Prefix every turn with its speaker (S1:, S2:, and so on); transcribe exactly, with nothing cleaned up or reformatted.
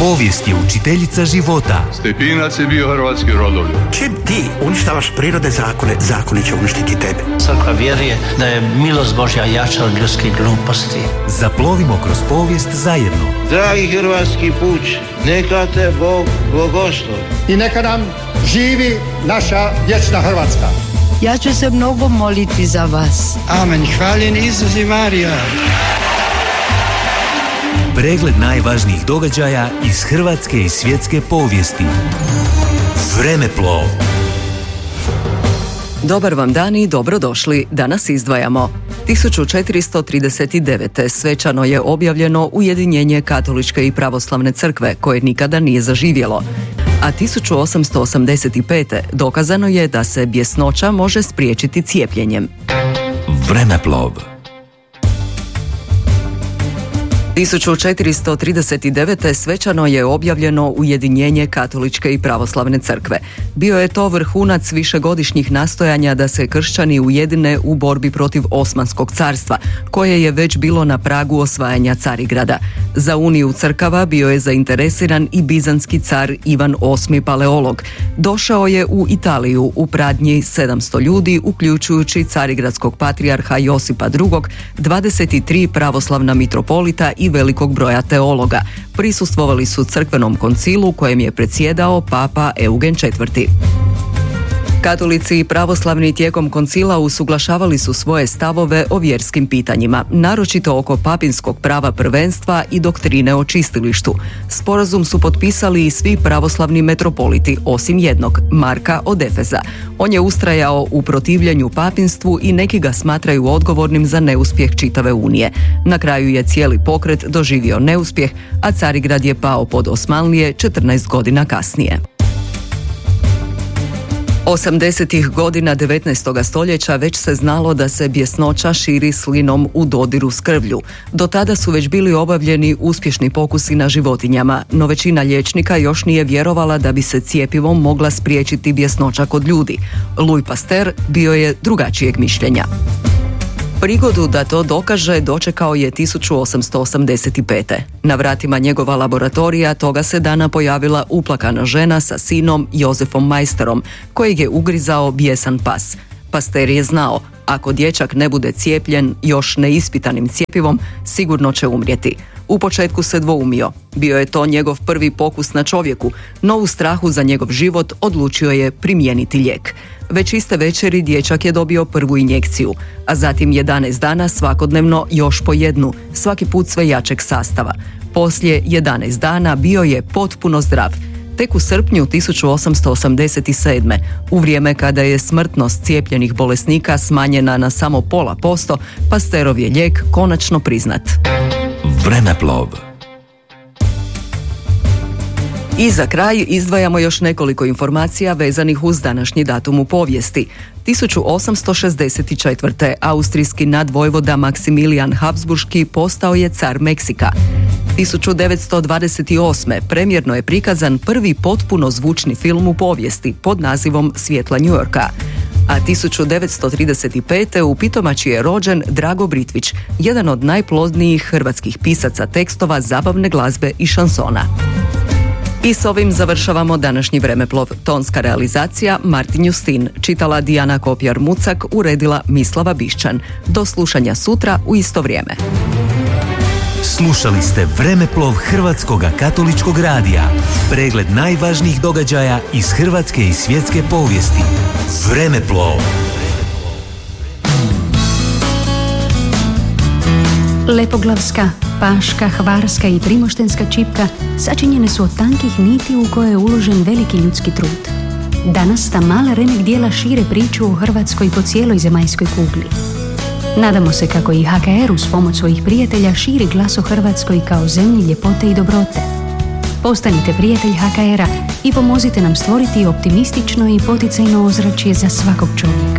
S1: Povijest je učiteljica života.
S2: Stepinac je bio hrvatski rodoljub.
S3: Čim ti uništavaš prirode zakone, zakoni će uništiti tebe.
S4: Crkva vjeruje da je milost Božja jača od ljudskih gluposti.
S1: Zaplovimo kroz povijest zajedno.
S5: Dragi hrvatski puč, neka te Bog blagoslovi.
S6: I neka nam živi naša vječna Hrvatska.
S7: Ja ću se mnogo moliti za vas.
S5: Amen. Hvaljen Isus i Marija.
S1: Pregled najvažnijih događaja iz hrvatske i svjetske povijesti. Vremeplov.
S8: Dobar vam dan i dobrodošli. Danas izdvajamo. tisuću četiristo trideset devete. svečano je objavljeno ujedinjenje Katoličke i Pravoslavne crkve, koje nikada nije zaživjelo. A tisuću osamsto osamdeset pete. dokazano je da se bjesnoća može spriječiti cijepljenjem.
S1: Vremeplov.
S8: tisuću četiristo trideset devete. svečano je objavljeno ujedinjenje Katoličke i Pravoslavne crkve. Bio je to vrhunac višegodišnjih nastojanja da se kršćani ujedine u borbi protiv Osmanskog carstva, koje je već bilo na pragu osvajanja Carigrada. Za uniju crkava bio je zainteresiran i bizanski car Ivan osmi Paleolog. Došao je u Italiju u pratnji sedamsto ljudi, uključujući carigradskog patrijarha Josipa drugog, dvadeset tri pravoslavna mitropolita i velikog broja teologa. Prisustvovali su crkvenom koncilu kojem je predsjedao papa Eugen četvrti. Katolici i pravoslavni tijekom koncila usuglašavali su svoje stavove o vjerskim pitanjima, naročito oko papinskog prava prvenstva i doktrine o čistilištu. Sporazum su potpisali i svi pravoslavni metropoliti, osim jednog, Marka od Efeza. On je ustrajao u protivljenju papinstvu i neki ga smatraju odgovornim za neuspjeh čitave unije. Na kraju je cijeli pokret doživio neuspjeh, a Carigrad je pao pod Osmanlije četrnaest godina kasnije. osamdesetih godina devetnaestog stoljeća već se znalo da se bjesnoća širi slinom u dodiru s krvlju. Do tada su već bili obavljeni uspješni pokusi na životinjama, no većina liječnika još nije vjerovala da bi se cjepivom mogla spriječiti bjesnoća kod ljudi. Louis Pasteur bio je drugačijeg mišljenja. Prigodu da to dokaže dočekao je tisuću osamsto osamdeset pete. Na vratima njegova laboratorija toga se dana pojavila uplakana žena sa sinom Josefom Majsterom, kojeg je ugrizao bijesan pas. Pasteur je znao, ako dječak ne bude cijepljen još neispitanim cjepivom, sigurno će umrijeti. U početku se dvoumio. Bio je to njegov prvi pokus na čovjeku, no u strahu za njegov život odlučio je primijeniti lijek. Već iste večeri dječak je dobio prvu injekciju, a zatim jedanaest dana svakodnevno još po jednu, svaki put sve jačeg sastava. Poslije jedanaest dana bio je potpuno zdrav. Tek u srpnju tisuću osamsto osamdeset sedme. u vrijeme kada je smrtnost cijepljenih bolesnika smanjena na samo pola posto, Pasteurov je lijek konačno priznat.
S1: Vremeplov.
S8: I za kraj izdvajamo još nekoliko informacija vezanih uz današnji datum u povijesti. tisuću osamsto šezdeset četvrte. austrijski nadvojvoda Maksimilijan Habsburški postao je car Meksika. tisuću devetsto dvadeset osme. premjerno je prikazan prvi potpuno zvučni film u povijesti pod nazivom Svjetla New Yorka. A tisuću devetsto trideset pete. u Pitomači je rođen Drago Britvić, jedan od najplodnijih hrvatskih pisaca tekstova zabavne glazbe i šansona. I s ovim završavamo današnji Vremeplov. Tonska realizacija Martin Justin, čitala Dijana Kopjar-Mucak, uredila Mislava Bišćan. Do slušanja sutra u isto vrijeme.
S1: Slušali ste Vremeplov Hrvatskog katoličkog radija. Pregled najvažnijih događaja iz hrvatske i svjetske povijesti. Vremeplov.
S9: Lepoglavska, paška, hvarska i primoštenska čipka sačinjene su od tankih niti u koje je uložen veliki ljudski trud. Danas ta mala remek dijela šire priču o Hrvatskoj po cijeloj zemaljskoj kugli. Nadamo se kako i H K R uz pomoć svojih prijatelja širi glas o Hrvatskoj kao zemlji ljepote i dobrote. Postanite prijatelj H K R-a i pomozite nam stvoriti optimistično i poticajno ozračje za svakog čovjeka.